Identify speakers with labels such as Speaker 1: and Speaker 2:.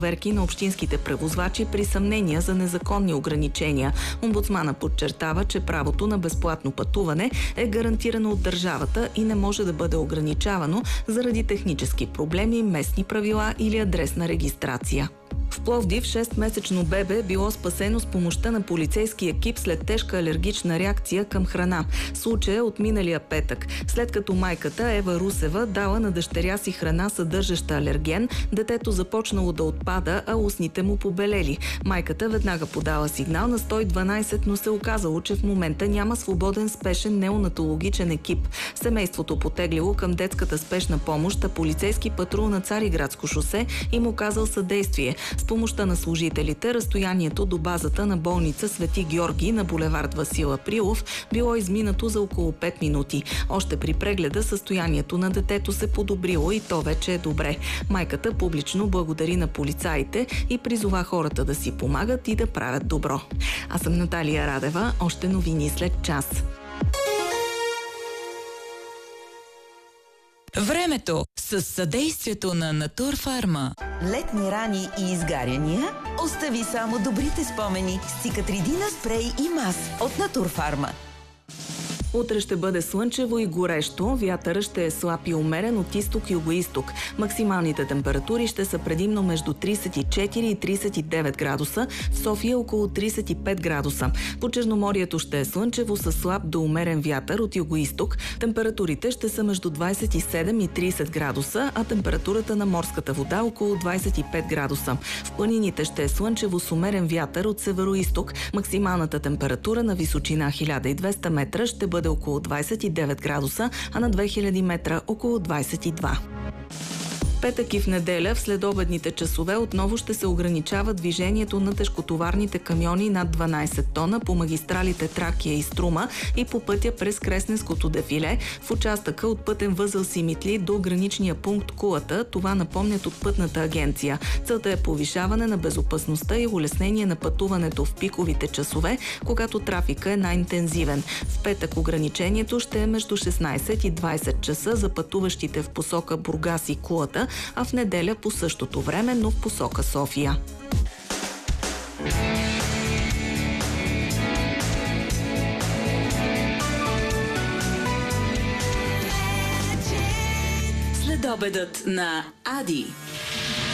Speaker 1: проверки на общинските превозвачи при съмнения за незаконни ограничения. Омбудсмана подчертава, че правото на безплатно пътуване е гарантирано от държавата и не може да бъде ограничавано заради технически проблеми, местни правила или адресна регистрация. В Пловдив 6-месечно бебе било спасено с помощта на полицейски екип след тежка алергична реакция към храна. Случая от миналия петък. След като майката Ева Русева дала на дъщеря си храна, съдържаща алерген, детето започнало да отпада, а устните му побелели. Майката веднага подала сигнал на 112, но се оказало, че в момента няма свободен спешен неонатологичен екип. Семейството потеглило към детската спешна помощ, а полицейски патрул на Цариградско шосе им оказал съдействие. С помощта на служителите, разстоянието до базата на болница Свети Георги на булевард Васил Априлов било изминато за около 5 минути. Още при прегледа състоянието на детето се подобрило и то вече е добре. Майката публично благодари на полицаите и призова хората да си помагат и да правят добро. Аз съм Наталия Радева. Още новини след час.
Speaker 2: Времето с съдействието на Натурфарма.
Speaker 3: Летни рани и изгаряния? Остави само добрите спомени с Cicatrидина спрей и мас от Натурфарма.
Speaker 1: Утре ще бъде слънчево и горещо, вятърът ще е слаб и умерен от изток и югоизток. Максималните температури ще са предимно между 34 и 39 градуса, в София около 35 градуса. По Черноморието ще е слънчево с слаб до умерен вятър от югоизток. Температурите ще са между 27 и 30 градуса, а температурата на морската вода около 25 градуса. В планините ще е слънчево с умерен вятър от североизток. Максималната температура на височина 1200 метра ще бъде около 29 градуса, а на 2000 метра около 22. Петък и в неделя в следобедните часове отново ще се ограничава движението на тежкотоварните камиони над 12 тона по магистралите Тракия и Струма и по пътя през Кресненското дефиле в участъка от пътен възел Симитли до граничния пункт Кулата. Това напомнят от Пътната агенция. Целта е повишаване на безопасността и улеснение на пътуването в пиковите часове, когато трафика е най-интензивен. В петък ограничението ще е между 16 и 20 часа за пътуващите в посока Бургас и Кулата, а в неделя по същото време, но в посока София.
Speaker 2: Следобедът на Ади.